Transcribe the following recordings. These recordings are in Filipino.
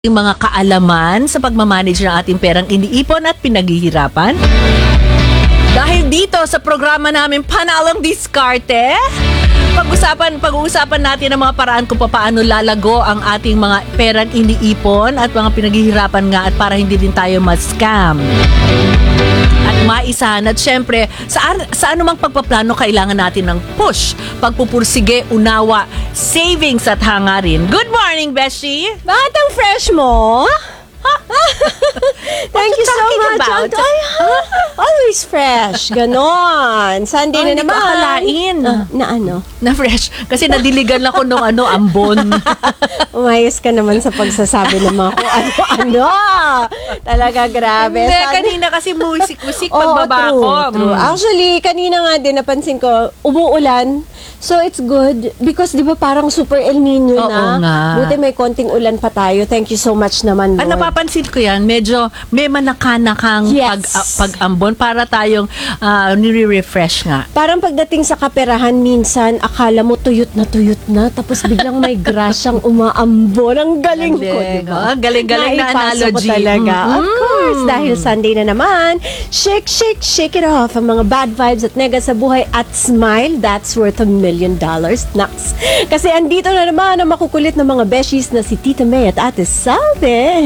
mga kaalaman sa pagmamanage ng ating perang iniipon at pinaghihirapan. Dahil dito sa programa namin Panalong Diskarte, pag-uusapan natin ang mga paraan kung paano lalago ang ating mga perang iniipon at mga pinaghihirapan nga at para hindi din tayo ma-scam. At maisahan at syempre sa anumang pagpaplano kailangan natin ng push, pagpupursige, unawa, savings at hangarin. Good morning, Beshi! Bakit ang fresh mo? Thank you so much. Always fresh. Ganon. Sunday na naman. Akalain. Na ano? Na fresh. Kasi nadiligan ako nung ambon. Umayos ka naman sa pagsasabi ng mga kung ano-ano. Talaga grabe. Hindi, kanina kasi musik-musik pagbaba true, ko. True. Actually, kanina nga din napansin ko, umuulan. So, it's good because di ba parang super El Nino na. Oo nga. Buti may konting ulan pa tayo. Thank you so much naman, Lord. Napapansin ko yan, medyo may manakanakang Yes. pag-ambon para tayong nire-refresh nga. Parang pagdating sa kaperahan, minsan, akala mo tuyot na, tapos biglang may grasyang umaambon. Ang galing ko, di ba? Galing-galing na Naipasok analogy. ko talaga. Of course, dahil Sunday na naman, shake it off ang mga bad vibes at nega sa buhay at smile, that's worth $1 million. Naks. Kasi andito na naman ang makukulit na mga beshies na si Tita May at Ate Salve.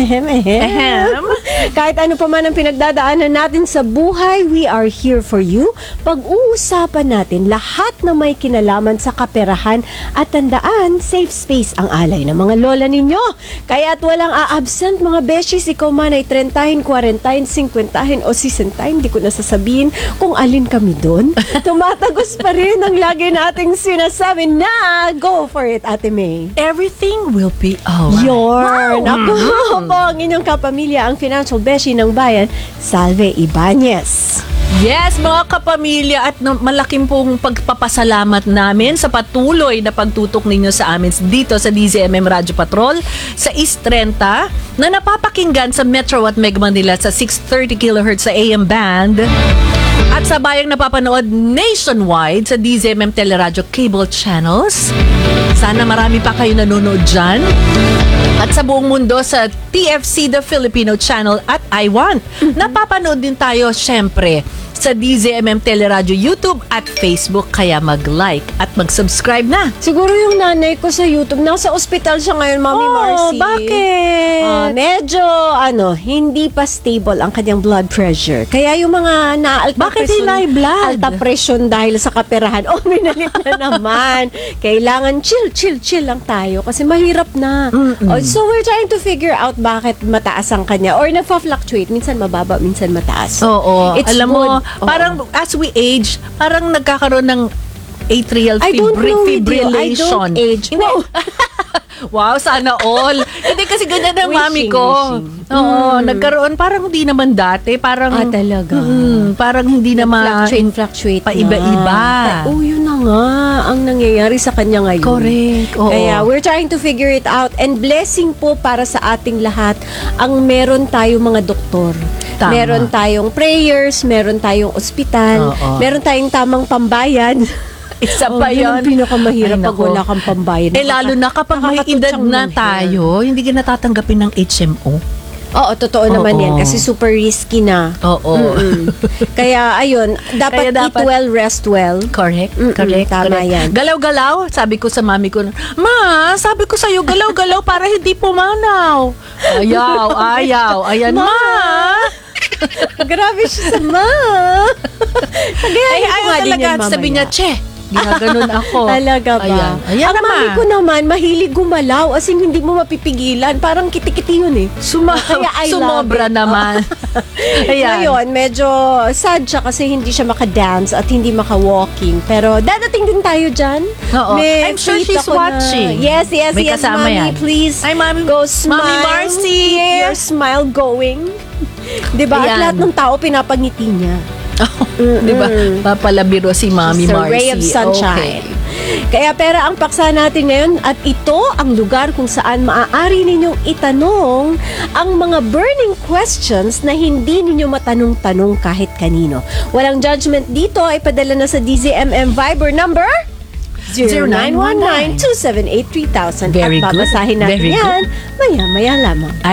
Kahit ano pa man ang pinagdadaanan natin sa buhay, we are here for you. Pag-uusapan natin lahat na may kinalaman sa kaperahan at tandaan, safe space ang alay ng mga lola ninyo. Kaya't walang a-absent mga beshies, ikaw man ay 30, 40, 50 o 60, hindi ko nasasabihin kung alin kami doon. Tumatagos pa rin ang lagi nating sinasabi na go for it, Ate May. Everything will be alright. Yorn! Ako po ang inyong kapamilya, ang financial beshi ng bayan, Salve Ibanez. Yes, mga kapamilya, at malaking pong pagpapasalamat namin sa patuloy na pagtutok ninyo sa amin dito sa DZMM Radio Patrol sa East 30 na napapakinggan sa Metro at Mega Manila sa 630 kHz sa AM band at sa bayang napapanood nationwide sa DZMM Teleradio Cable Channels. Sana marami pa kayo nanonood dyan. At sa buong mundo sa TFC The Filipino Channel at iWant. Napapanood din tayo syempre sa DZMM Teleradio YouTube at Facebook, kaya mag-like at mag-subscribe na. Siguro yung nanay ko sa YouTube, nasa ospital siya ngayon, Mami Marcy. Bakit? Medyo, hindi pa stable ang kanyang blood pressure. Kaya yung mga Bakit hindi high blood? alta presyon dahil sa kaperahan, minalit na naman. Kailangan chill lang tayo kasi mahirap na. So we're trying to figure out bakit mataas ang kanya or nagfa-fluctuate. Minsan mababa, minsan mataas. Oo. It's Alam mo, good. parang as we age, parang nagkakaroon ng atrial I don't know with you. I fibrillation. don't age. Hindi. Wow, sana all. Hindi kasi ganyan ang mami ko. Wishing. Oo, nagkaroon parang hindi naman dati. Parang, talaga. parang hindi naman Fluctuate pa-iba-iba. Yun na nga ang nangyayari sa kanya ngayon. Correct. Oo. Kaya we're trying to figure it out. And blessing po para sa ating lahat ang meron tayong mga doktor. Tama. Meron tayong prayers, meron tayong ospital, Oo. meron tayong tamang pambayad. Isa pa Yun yan. ang pinakamahirap Ay, pag naku. wala kang pambayad. Lalo na kapag may edad Nakakatutsang na ng hair. tayo, hindi ka natatanggapin ng HMO. Oo, totoo naman Oo. yan kasi super risky na. Oo. Kaya ayun, dapat eat well, rest well. Correct, Mm-mm, correct. tama correct. yan. Galaw-galaw, sabi ko sa mami ko, Ma, sabi ko sa'yo, galaw-galaw para hindi pumanaw. Ayaw. Ayan, Ma. Grabe siya sa ma. Ayaw talaga. Sabi niya, Che, ginaganon ako. Talaga ba? Ayan Ang mami ko naman, mahilig gumalaw. As in, hindi mo mapipigilan. Parang kiti-kiti yun eh. Kaya I love Sumobra it. naman. Ayan. Ngayon, medyo sad siya kasi hindi siya makadance at hindi maka-walking. Pero dadating din tayo dyan. Oo. May I'm sure treat she's ako na- watching. Yes, May kasama Mami, yan. please. Hi, Mami. Go smile. Mami Marcy. Keep your smile going. Diba? At Ayan. lahat ng tao pinapangiti niya. Di ba? Papalabiro si Mami She's a Marcy. ray of sunshine. Okay. Kaya pera ang paksa natin ngayon at ito ang lugar kung saan maaari ninyong itanong ang mga burning questions na hindi ninyo matanong-tanong kahit kanino. Walang judgment dito, ay padala na sa DZMM Viber number 0919-278-3000. Very At good. babasahin natin Very good. yan maya-maya lamang.